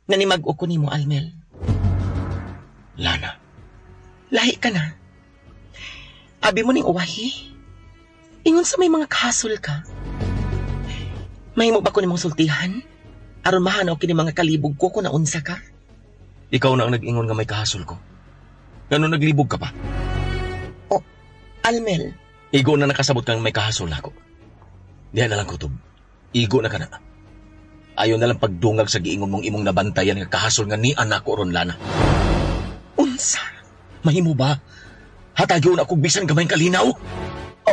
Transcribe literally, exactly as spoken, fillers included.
nga ni mag-o ko nimo, Almel. Lana, Lahi ka na. Abi mo ning uwahi. Ingon sa may mga kahasol ka. Mahimo ba ko nimong sultihan? Aron mahanaw kini mga kalibog ko kung naunsa ka? ikaw na ang nag-ingon nga may kahasol ko. Ngano naglibog ka pa? O, Almel, Igo na nakasabot kang may kahasol nako. Diyan na lang kutob. Igo na ka na. Ayaw na lang pagdungag sa giingon mong imong nabantayan nga kahasol nga ni anak ko ron, Lana. unsa? Mahimo ba? Hatagyo na akong bisan gamayng kalinaw?